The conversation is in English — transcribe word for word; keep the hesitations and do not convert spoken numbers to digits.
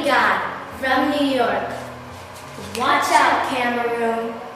we got from New York. Watch out, Cameroon.